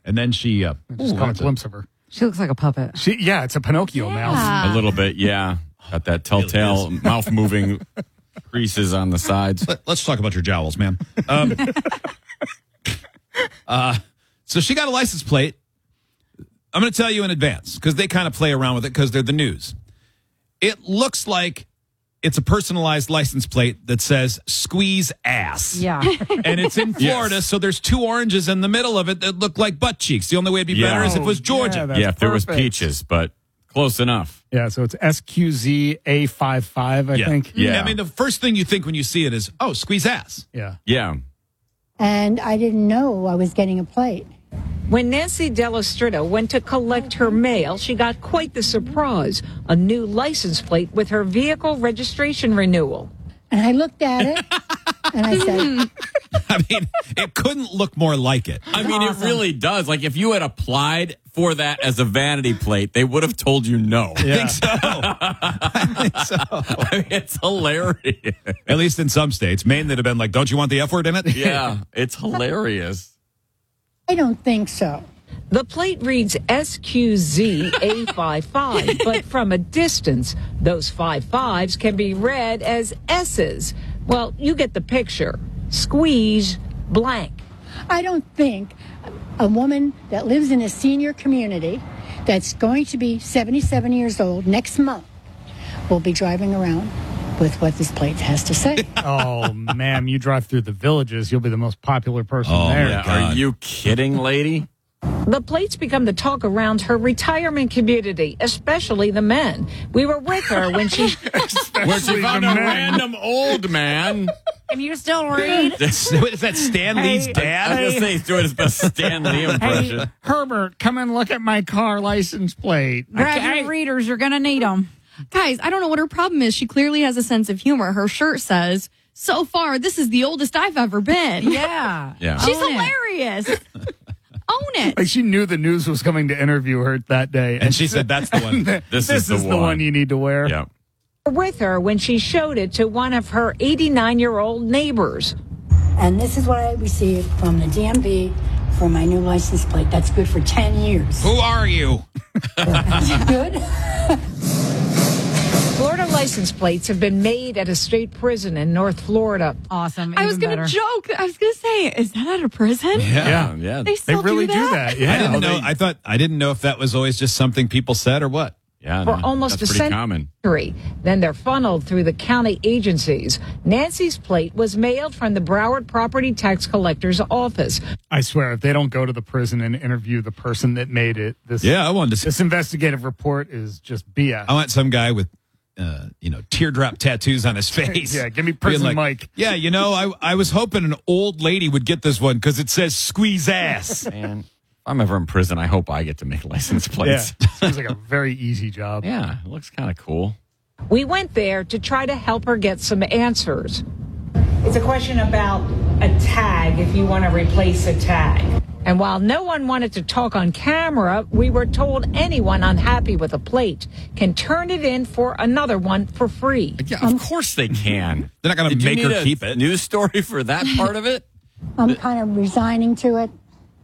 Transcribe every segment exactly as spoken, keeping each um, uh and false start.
And then she uh, Just caught a glimpse of her. She looks like a puppet. She, yeah, it's a Pinocchio Yeah. mouth. A little bit, yeah. Got that telltale mouth moving creases on the sides. Let, let's talk about your jowls, man. Um, uh, so she got a license plate. I'm going to tell you in advance because they kind of play around with it because they're the news. It looks like it's a personalized license plate that says squeeze ass. Yeah. And it's in Florida, Yes. so there's two oranges in the middle of it that look like butt cheeks. The only way it'd be Yeah. better is if it was Oh, Georgia. yeah, that's Yeah, if there was perfect. peaches, but close enough. Yeah, so it's S Q Z A fifty-five, I yeah. think. Yeah. I mean, the first thing you think when you see it is, oh, squeeze ass. Yeah. Yeah. And I didn't know I was getting a plate. When Nancy Delastrita went to collect her mail, she got quite the surprise, a new license plate with her vehicle registration renewal. And I looked at it and I said, I mean, it couldn't look more like it. I mean, it really does. Like, if you had applied for that as a vanity plate, they would have told you no. I think so. I think so. I mean, it's hilarious. At least in some states. Maine, they'd have been like, don't you want the F word in it? Yeah, it's hilarious. I don't think so. The plate reads S Q Z A fifty-five, but from a distance, those five fives can be read as S's. Well, you get the picture. Squeeze blank. I don't think a woman that lives in a senior community that's going to be seventy-seven years old next month will be driving around with what this plate has to say. Oh, ma'am, you drive through the villages, you'll be the most popular person Oh, there. Yeah, God. are you kidding, lady? The plates become the talk around her retirement community, especially the men. We were with her when she... Where she found the a men. random old man. Can you still read? What is that, Stan Lee's Hey, I dad? was going to say he's doing his best Stan Lee impression. Hey, Herbert, come and look at my car license plate. Graduate readers, you're going to need them. Guys, I don't know what her problem is. She clearly has a sense of humor. Her shirt says, so far, this is the oldest I've ever been. Yeah. Yeah. She's Own it. hilarious. Own it. Like, she knew the news was coming to interview her that day. And she said, that's the one. This, This is, the, one. you need to wear. Yeah. with her when she showed it to one of her eighty-nine-year-old neighbors. And this is what I received from the D M V for my new license plate. That's good for ten years. Who are you? Good? Florida license plates have been made at a state prison in North Florida. Awesome. I was even going to better. joke. I was going to say, is that out of prison? Yeah. Yeah. They They still really do do that? that. Yeah. I didn't Oh, know. they- I thought I didn't know if that was always just something people said or what. Yeah, For no, almost that's a pretty century. common. Then they're funneled through the county agencies. Nancy's plate was mailed from the Broward Property Tax Collector's office. I swear, if they don't go to the prison and interview the person that made it, this Yeah, I wanted to. See, this investigative report is just B S. I want some guy with, uh, you know, teardrop tattoos on his face. Yeah, give me Being prison like, Mike. Yeah, you know, I I was hoping an old lady would get this one because it says squeeze ass. Man, if I'm ever in prison, I hope I get to make license Yeah, plates. seems like a very easy job. Yeah, it looks kind of cool. We went there to try to help her get some answers. It's a question about a tag, if you want to replace a tag. And while no one wanted to talk on camera, we were told anyone unhappy with a plate can turn it in for another one for free. Yeah, of course they can. They're not going to Did you make need her a keep it. News story for that part of it? I'm kind of resigning to it.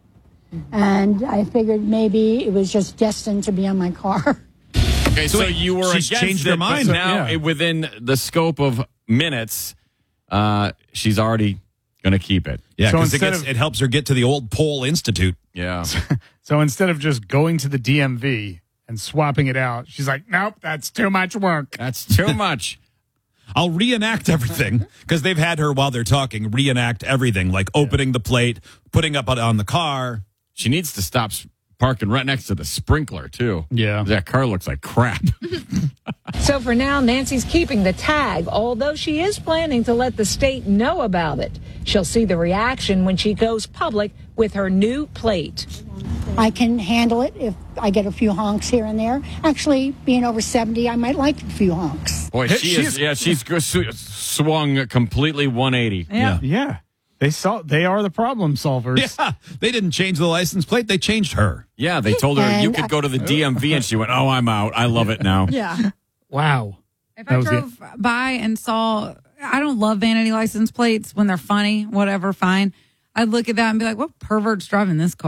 And I figured maybe it was just destined to be on my car. Okay, so, So wait, you were she's against changed it, her but mind. now Yeah. within the scope of minutes, uh, she's already going to keep it. Yeah, So because it, instead gets- of- it helps her get to the old Pole Institute. Yeah. So instead of just going to the D M V and swapping it out, she's like, nope, that's too much work. That's too much. I'll reenact everything because they've had her while they're talking reenact everything, like opening the plate, putting up on- on the car. She needs to stop s- parking right next to the sprinkler, too. Yeah. That car looks like crap. So for now, Nancy's keeping the tag, although she is planning to let the state know about it. She'll see the reaction when she goes public with her new plate. I can handle it if I get a few honks here and there. Actually, being over seventy, I might like a few honks. Boy, Hey, she she is, is- yeah, she's go- sw- swung completely one eighty. Yeah. Yeah. They saw they are the problem solvers. Yeah, they didn't change the license plate; they changed her. Yeah, they told her you And could I- go to the D M V, and she went, oh, I'm out. I love it now. Yeah. Wow. If That I was the- drove by and saw, I don't love vanity license plates when they're funny, whatever, fine. I'd look at that and be like, what pervert's driving this car?